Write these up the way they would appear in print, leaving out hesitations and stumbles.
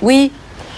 Oui. Myriam ?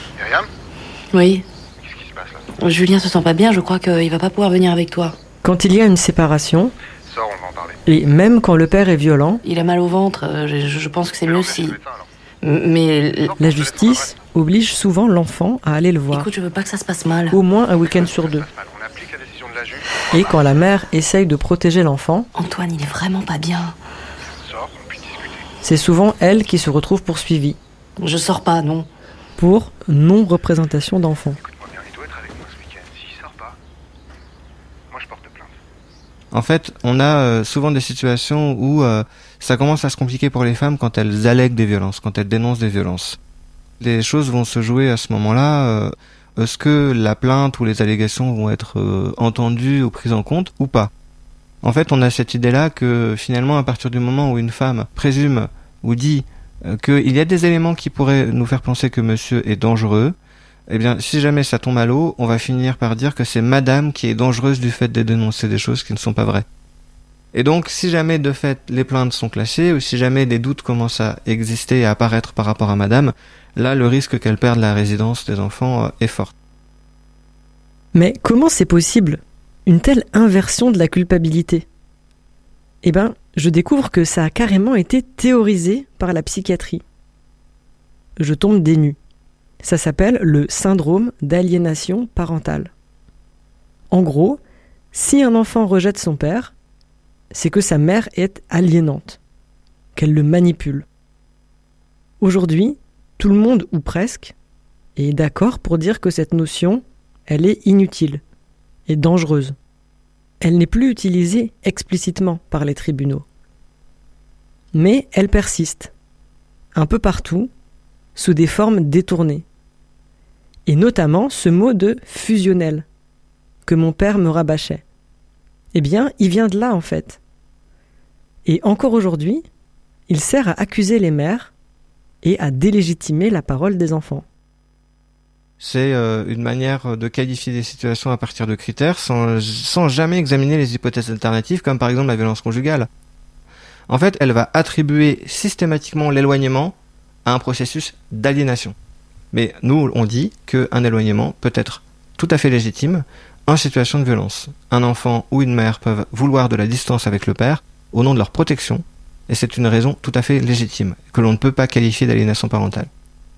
Oui. Qu'est-ce qui se passe là ? Julien se sent pas bien, je crois qu'il va pas pouvoir venir avec toi. Quand il y a une séparation, Sors, on va en parler. et même quand le père est violent, Il a mal au ventre, je pense que c'est mieux si... Mais... Mais... la justice oblige souvent l'enfant à aller le voir, Écoute, je veux pas que ça se passe mal. au moins un week-end sur 2. On applique la décision de la juge. Et quand la mère essaye de protéger l'enfant, Antoine, il est vraiment pas bien. Sors, on puisse discuter. c'est souvent elle qui se retrouve poursuivie Je sors pas, non. pour non-représentation d'enfant. Écoute-moi bien, il doit être avec moi ce week-end. S'il sort pas, moi je porte plainte. En fait, on a souvent des situations où ça commence à se compliquer pour les femmes quand elles allèguent des violences, quand elles dénoncent des violences. Les choses vont se jouer à ce moment-là. Est-ce que la plainte ou les allégations vont être entendues ou prises en compte ou pas ? En fait, on a cette idée-là que finalement, à partir du moment où une femme présume ou dit qu'il y a des éléments qui pourraient nous faire penser que monsieur est dangereux, eh bien, si jamais ça tombe à l'eau, on va finir par dire que c'est madame qui est dangereuse du fait de dénoncer des choses qui ne sont pas vraies. Et donc, si jamais de fait les plaintes sont classées, ou si jamais des doutes commencent à exister et à apparaître par rapport à madame, là, le risque qu'elle perde la résidence des enfants est fort. Mais comment c'est possible, une telle inversion de la culpabilité ? Eh ben, je découvre que ça a carrément été théorisé par la psychiatrie. Je tombe des nues. Ça s'appelle le syndrome d'aliénation parentale. En gros, si un enfant rejette son père, c'est que sa mère est aliénante, qu'elle le manipule. Aujourd'hui, tout le monde, ou presque, est d'accord pour dire que cette notion, elle est inutile et dangereuse. Elle n'est plus utilisée explicitement par les tribunaux. Mais elle persiste, un peu partout, sous des formes détournées. Et notamment ce mot de fusionnel, que mon père me rabâchait. Eh bien, il vient de là en fait. Et encore aujourd'hui, il sert à accuser les mères et à délégitimer la parole des enfants. C'est une manière de qualifier des situations à partir de critères sans jamais examiner les hypothèses alternatives, comme par exemple la violence conjugale. En fait, elle va attribuer systématiquement l'éloignement à un processus d'aliénation. Mais nous, on dit qu'un éloignement peut être tout à fait légitime en situation de violence. Un enfant ou une mère peuvent vouloir de la distance avec le père au nom de leur protection, et c'est une raison tout à fait légitime, que l'on ne peut pas qualifier d'aliénation parentale.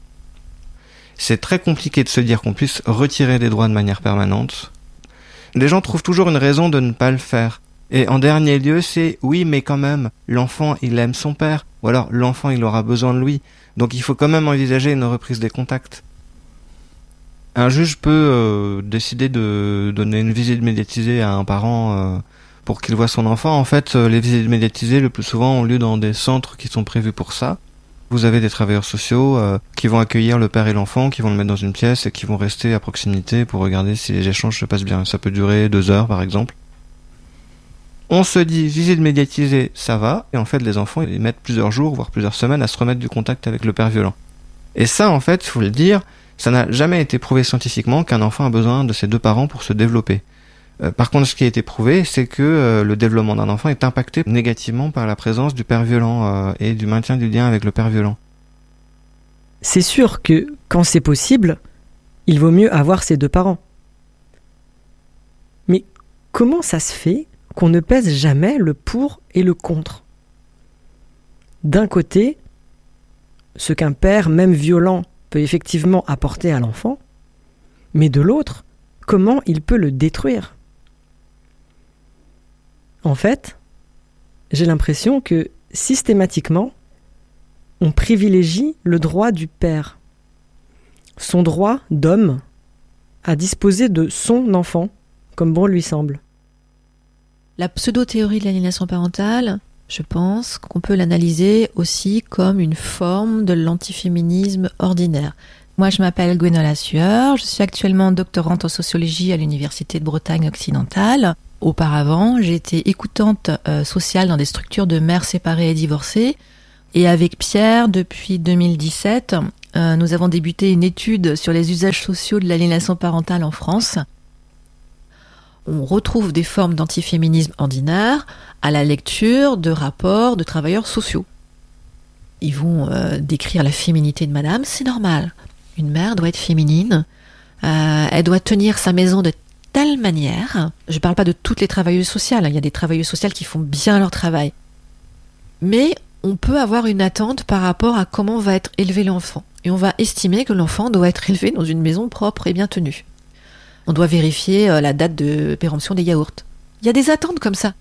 C'est très compliqué de se dire qu'on puisse retirer des droits de manière permanente. Les gens trouvent toujours une raison de ne pas le faire. Et en dernier lieu, c'est « oui, mais quand même, l'enfant, il aime son père », ou alors « l'enfant, il aura besoin de lui ». Donc il faut quand même envisager une reprise des contacts. Un juge peut décider de donner une visite médiatisée à un parent pour qu'il voie son enfant. En fait, les visites médiatisées, le plus souvent, ont lieu dans des centres qui sont prévus pour ça. Vous avez des travailleurs sociaux qui vont accueillir le père et l'enfant, qui vont le mettre dans une pièce et qui vont rester à proximité pour regarder si les échanges se passent bien. Ça peut durer 2 heures, par exemple. On se dit, visite médiatisée, ça va. Et en fait, les enfants, ils mettent plusieurs jours, voire plusieurs semaines à se remettre du contact avec le père violent. Et ça, en fait, il faut le dire, ça n'a jamais été prouvé scientifiquement qu'un enfant a besoin de ses 2 parents pour se développer. Par contre, ce qui a été prouvé, c'est que le développement d'un enfant est impacté négativement par la présence du père violent et du maintien du lien avec le père violent. C'est sûr que, quand c'est possible, il vaut mieux avoir ses 2 parents. Mais comment ça se fait qu'on ne pèse jamais le pour et le contre ? D'un côté, ce qu'un père, même violent, peut effectivement apporter à l'enfant, mais de l'autre, comment il peut le détruire ? En fait, j'ai l'impression que, systématiquement, on privilégie le droit du père, son droit d'homme, à disposer de son enfant, comme bon lui semble. La pseudo-théorie de l'aliénation parentale, je pense qu'on peut l'analyser aussi comme une forme de l'antiféminisme ordinaire. Moi, je m'appelle Gwenola Sueur, je suis actuellement doctorante en sociologie à l'Université de Bretagne occidentale. Auparavant, j'ai été écoutante sociale dans des structures de mères séparées et divorcées. Et avec Pierre, depuis 2017, nous avons débuté une étude sur les usages sociaux de l'aliénation parentale en France. On retrouve des formes d'antiféminisme ordinaire à la lecture de rapports de travailleurs sociaux. Ils vont décrire la féminité de madame, c'est normal. Une mère doit être féminine. Elle doit tenir sa maison de telle manière. Je ne parle pas de toutes les travailleuses sociales. Il y a des travailleuses sociales qui font bien leur travail. Mais on peut avoir une attente par rapport à comment va être élevé l'enfant. Et on va estimer que l'enfant doit être élevé dans une maison propre et bien tenue. On doit vérifier la date de péremption des yaourts. Il y a des attentes comme ça.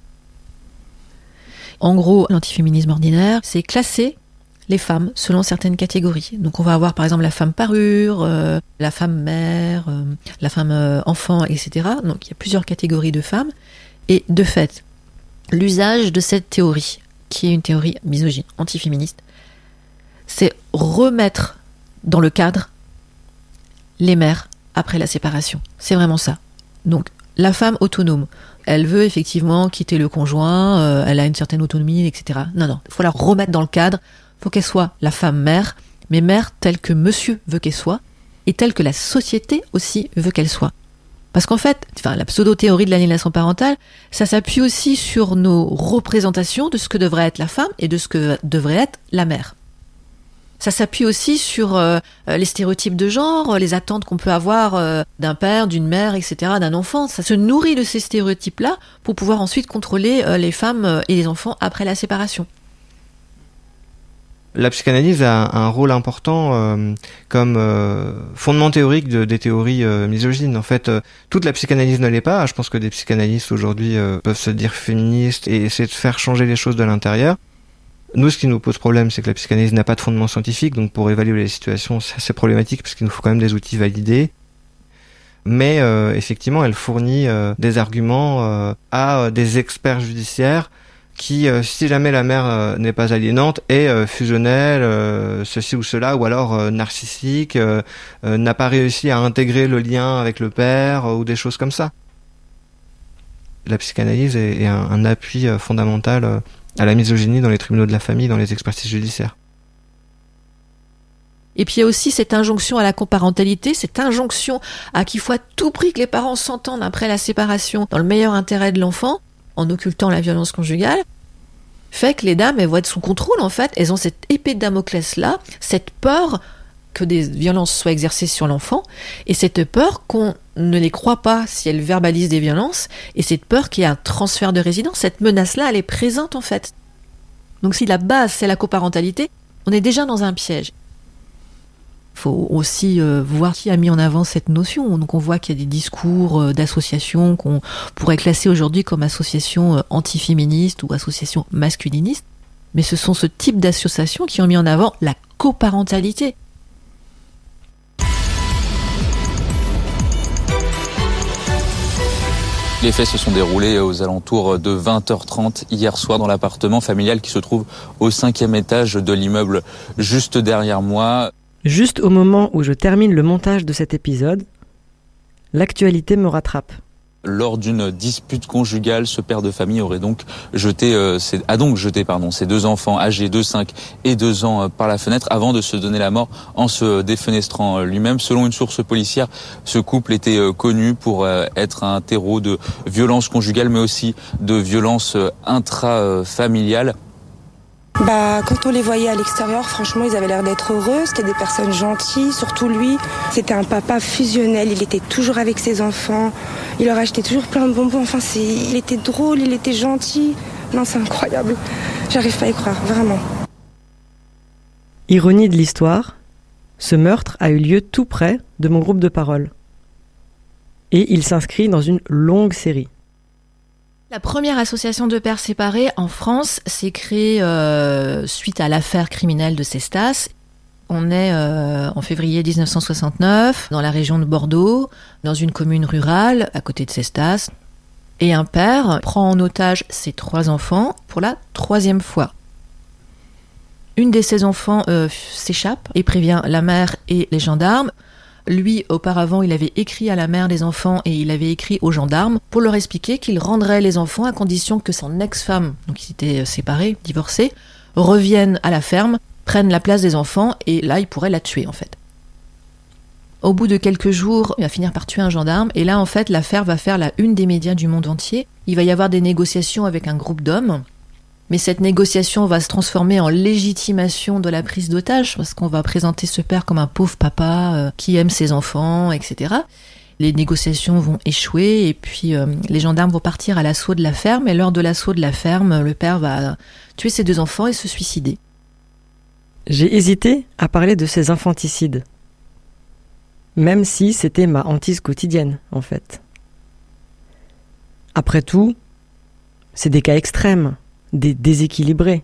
En gros, l'antiféminisme ordinaire, c'est classer les femmes selon certaines catégories. Donc on va avoir par exemple la femme parure, la femme mère, la femme enfant, etc. Donc il y a plusieurs catégories de femmes. Et de fait, l'usage de cette théorie, qui est une théorie misogyne, antiféministe, c'est remettre dans le cadre les mères après la séparation. C'est vraiment ça. Donc la femme autonome, elle veut effectivement quitter le conjoint, elle a une certaine autonomie, etc. Non, il faut la remettre dans le cadre. Il faut qu'elle soit la femme mère, mais mère telle que monsieur veut qu'elle soit, et telle que la société aussi veut qu'elle soit. Parce qu'en fait, la pseudo-théorie de l'aliénation parentale, ça s'appuie aussi sur nos représentations de ce que devrait être la femme et de ce que devrait être la mère. Ça s'appuie aussi sur les stéréotypes de genre, les attentes qu'on peut avoir d'un père, d'une mère, etc., d'un enfant. Ça se nourrit de ces stéréotypes-là pour pouvoir ensuite contrôler les femmes et les enfants après la séparation. La psychanalyse a un rôle important comme fondement théorique des théories misogynes. En fait, toute la psychanalyse ne l'est pas. Je pense que des psychanalystes aujourd'hui peuvent se dire féministes et essayer de faire changer les choses de l'intérieur. Nous, ce qui nous pose problème, c'est que la psychanalyse n'a pas de fondement scientifique, donc pour évaluer les situations, c'est assez problématique parce qu'il nous faut quand même des outils validés. Mais effectivement, elle fournit des arguments à des experts judiciaires qui, si jamais la mère n'est pas aliénante, est fusionnelle, ceci ou cela, ou alors narcissique, n'a pas réussi à intégrer le lien avec le père, ou des choses comme ça. La psychanalyse est un appui fondamental à la misogynie dans les tribunaux de la famille, dans les expertises judiciaires. Et puis il y a aussi cette injonction à la coparentalité, cette injonction à qu'il faut à tout prix que les parents s'entendent après la séparation dans le meilleur intérêt de l'enfant, en occultant la violence conjugale, fait que les dames, elles vont être sous contrôle en fait. Elles ont cette épée de Damoclès-là, cette peur que des violences soient exercées sur l'enfant, et cette peur qu'on ne les croit pas si elles verbalisent des violences, et cette peur qu'il y ait un transfert de résidence. Cette menace-là, elle est présente en fait. Donc si la base, c'est la coparentalité, on est déjà dans un piège. Il faut aussi voir qui a mis en avant cette notion. Donc on voit qu'il y a des discours d'associations qu'on pourrait classer aujourd'hui comme associations antiféministes ou associations masculinistes. Mais ce sont ce type d'associations qui ont mis en avant la coparentalité. Les faits se sont déroulés aux alentours de 20h30 hier soir dans l'appartement familial qui se trouve au 5e étage de l'immeuble juste derrière moi. Juste au moment où je termine le montage de cet épisode, l'actualité me rattrape. Lors d'une dispute conjugale, ce père de famille aurait donc jeté ses deux enfants âgés de 5 et 2 ans par la fenêtre avant de se donner la mort en se défenestrant lui-même. Selon une source policière, ce couple était connu pour être un terreau de violences conjugales mais aussi de violences intrafamiliales. Quand on les voyait à l'extérieur, franchement, ils avaient l'air d'être heureux. C'était des personnes gentilles, surtout lui. C'était un papa fusionnel. Il était toujours avec ses enfants. Il leur achetait toujours plein de bonbons. Enfin, il était drôle, il était gentil. Non, c'est incroyable. J'arrive pas à y croire, vraiment. Ironie de l'histoire, ce meurtre a eu lieu tout près de mon groupe de parole. Et il s'inscrit dans une longue série. La première association de pères séparés en France s'est créée suite à l'affaire criminelle de Cestas. On est en février 1969 dans la région de Bordeaux, dans une commune rurale à côté de Cestas. Et un père prend en otage ses 3 enfants pour la 3e fois. Une de ses enfants s'échappe et prévient la mère et les gendarmes. Lui, auparavant, il avait écrit à la mère des enfants et il avait écrit aux gendarmes pour leur expliquer qu'il rendrait les enfants à condition que son ex-femme, donc ils étaient séparés, divorcés, revienne à la ferme, prenne la place des enfants et là, il pourrait la tuer en fait. Au bout de quelques jours, il va finir par tuer un gendarme et là, en fait, l'affaire va faire la une des médias du monde entier. Il va y avoir des négociations avec un groupe d'hommes Mais cette négociation va se transformer en légitimation de la prise d'otage, parce qu'on va présenter ce père comme un pauvre papa qui aime ses enfants, etc. Les négociations vont échouer et puis les gendarmes vont partir à l'assaut de la ferme. Et lors de l'assaut de la ferme, le père va tuer ses 2 enfants et se suicider. J'ai hésité à parler de ces infanticides. Même si c'était ma hantise quotidienne, en fait. Après tout, c'est des cas extrêmes, des déséquilibrés.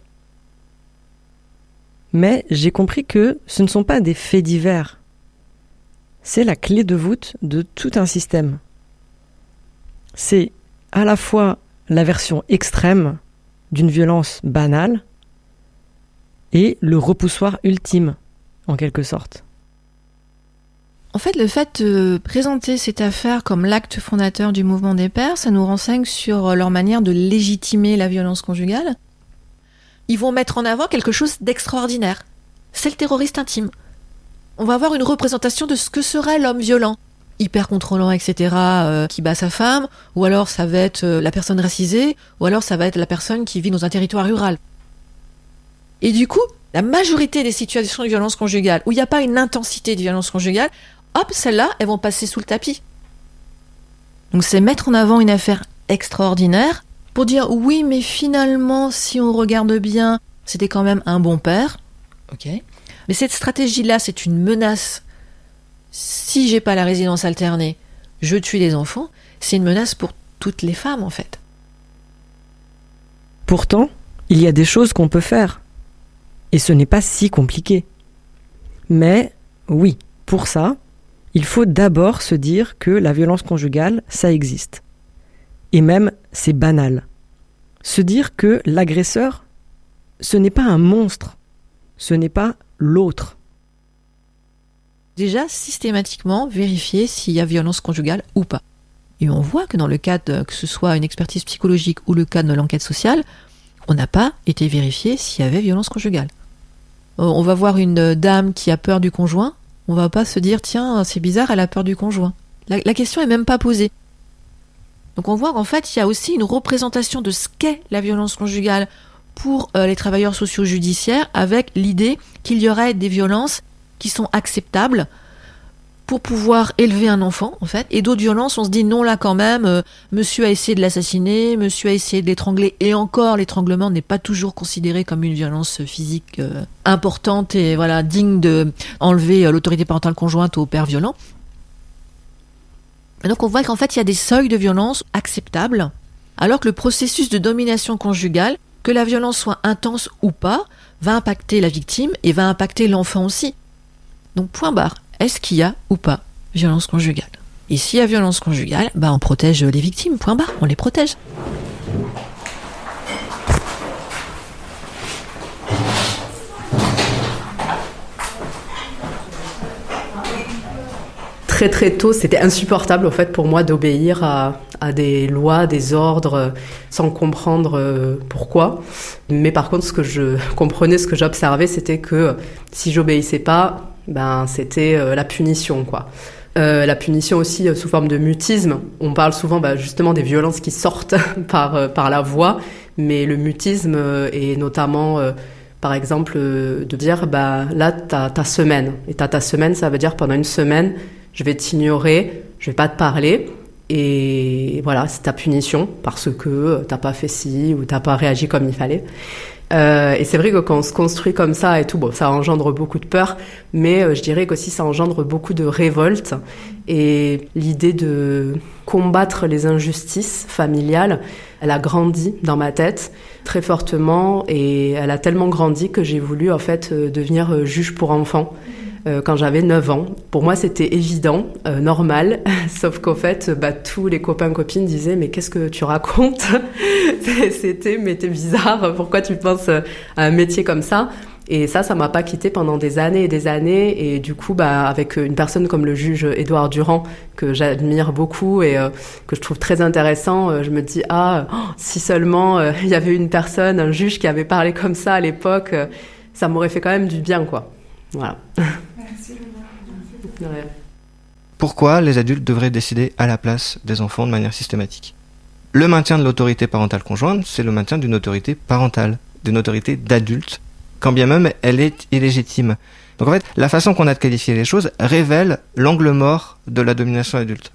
Mais j'ai compris que ce ne sont pas des faits divers. C'est la clé de voûte de tout un système. C'est à la fois la version extrême d'une violence banale et le repoussoir ultime, en quelque sorte. En fait, le fait de présenter cette affaire comme l'acte fondateur du mouvement des pères, ça nous renseigne sur leur manière de légitimer la violence conjugale. Ils vont mettre en avant quelque chose d'extraordinaire. C'est le terroriste intime. On va avoir une représentation de ce que serait l'homme violent, hyper contrôlant, etc., qui bat sa femme, ou alors ça va être la personne racisée, ou alors ça va être la personne qui vit dans un territoire rural. Et du coup, la majorité des situations de violence conjugale, où il n'y a pas une intensité de violence conjugale, hop, celles-là, elles vont passer sous le tapis. Donc c'est mettre en avant une affaire extraordinaire pour dire oui, mais finalement, si on regarde bien, c'était quand même un bon père. Ok. Mais cette stratégie-là, c'est une menace. Si j'ai pas la résidence alternée, je tue les enfants. C'est une menace pour toutes les femmes, en fait. Pourtant, il y a des choses qu'on peut faire. Et ce n'est pas si compliqué. Mais oui, pour ça, il faut d'abord se dire que la violence conjugale, ça existe. Et même, c'est banal. Se dire que l'agresseur, ce n'est pas un monstre, ce n'est pas l'autre. Déjà, systématiquement, vérifier s'il y a violence conjugale ou pas. Et on voit que dans le cadre, que ce soit une expertise psychologique ou le cas de l'enquête sociale, on n'a pas été vérifié s'il y avait violence conjugale. On va voir une dame qui a peur du conjoint, on va pas se dire tiens, c'est bizarre, elle a peur du conjoint. La question est même pas posée. Donc on voit qu'en fait, il y a aussi une représentation de ce qu'est la violence conjugale pour les travailleurs sociaux judiciaires, avec l'idée qu'il y aurait des violences qui sont acceptables pour pouvoir élever un enfant, en fait. Et d'autres violences, on se dit non, là quand même, monsieur a essayé de l'assassiner, monsieur a essayé de l'étrangler, et encore, l'étranglement n'est pas toujours considéré comme une violence physique importante et voilà, digne de enlever l'autorité parentale conjointe au père violent. Et donc on voit qu'en fait, il y a des seuils de violence acceptables, alors que le processus de domination conjugale, que la violence soit intense ou pas, va impacter la victime et va impacter l'enfant aussi. Donc point barre. Est-ce qu'il y a ou pas violence conjugale? Et s'il y a violence conjugale, on protège les victimes, point barre, on les protège. Très très tôt, c'était insupportable en fait pour moi d'obéir à des lois, des ordres, sans comprendre pourquoi. Mais par contre, ce que je comprenais, ce que j'observais, c'était que si j'obéissais pas, c'était la punition, quoi. La punition aussi sous forme de mutisme. On parle souvent justement des violences qui sortent par la voix, mais le mutisme est notamment, par exemple, de dire là, t'as ta semaine. Et ta semaine, ça veut dire pendant une semaine, je vais t'ignorer, je vais pas te parler. Et voilà, c'est ta punition parce que t'as pas fait ci ou t'as pas réagi comme il fallait. Et c'est vrai que quand on se construit comme ça et tout, ça engendre beaucoup de peur, mais je dirais qu'aussi ça engendre beaucoup de révolte. Et l'idée de combattre les injustices familiales, elle a grandi dans ma tête très fortement et elle a tellement grandi que j'ai voulu en fait devenir juge pour enfants. Quand j'avais 9 ans. Pour moi, c'était évident, normal, sauf qu'en fait, tous les copains-copines disaient « Mais qu'est-ce que tu racontes ?» Mais t'es bizarre, pourquoi tu penses à un métier comme ça ? Et ça m'a pas quitté pendant des années et des années. Et du coup, avec une personne comme le juge Édouard Durand, que j'admire beaucoup et que je trouve très intéressant, je me dis si seulement il y avait une personne, un juge qui avait parlé comme ça à l'époque, ça m'aurait fait quand même du bien, quoi. Voilà. Merci. Pourquoi les adultes devraient décider à la place des enfants de manière systématique ? le maintien de l'autorité parentale conjointe, c'est le maintien d'une autorité parentale, d'une autorité d'adulte, quand bien même elle est illégitime. Donc en fait, la façon qu'on a de qualifier les choses révèle l'angle mort de la domination adulte.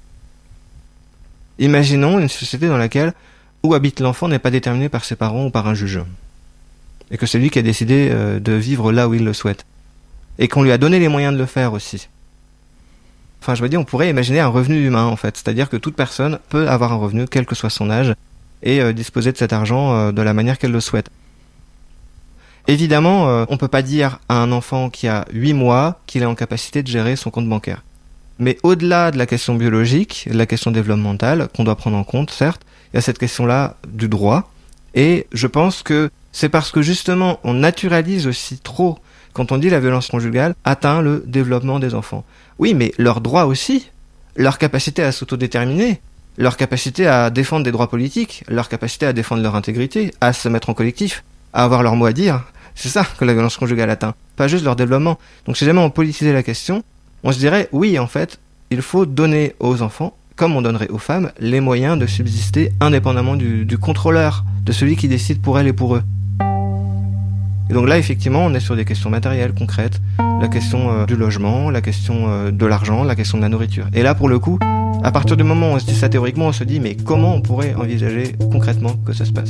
Imaginons une société dans laquelle où habite l'enfant n'est pas déterminé par ses parents ou par un juge. Et que c'est lui qui a décidé de vivre là où il le souhaite. Et qu'on lui a donné les moyens de le faire aussi. Enfin, je veux dire, on pourrait imaginer un revenu humain, en fait. C'est-à-dire que toute personne peut avoir un revenu, quel que soit son âge, et disposer de cet argent de la manière qu'elle le souhaite. Évidemment, on peut pas dire à un enfant qui a 8 mois qu'il est en capacité de gérer son compte bancaire. Mais au-delà de la question biologique, de la question développementale, qu'on doit prendre en compte, certes, il y a cette question-là du droit. Et je pense que c'est parce que justement, on naturalise aussi trop, quand on dit la violence conjugale atteint le développement des enfants. Oui, mais leurs droits aussi, leur capacité à s'autodéterminer, leur capacité à défendre des droits politiques, leur capacité à défendre leur intégrité, à se mettre en collectif, à avoir leur mot à dire, c'est ça que la violence conjugale atteint, pas juste leur développement. Donc si jamais on politisait la question, on se dirait, oui, en fait, il faut donner aux enfants, comme on donnerait aux femmes, les moyens de subsister indépendamment du contrôleur, de celui qui décide pour elles et pour eux. Et donc là, effectivement, on est sur des questions matérielles, concrètes, la question du logement, la question de l'argent, la question de la nourriture. Et là, pour le coup, à partir du moment où on se dit ça théoriquement, on se dit, mais comment on pourrait envisager concrètement que ça se passe ?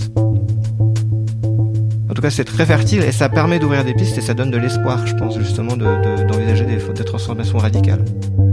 En tout cas, c'est très fertile et ça permet d'ouvrir des pistes et ça donne de l'espoir, je pense, justement, d'envisager des transformations radicales.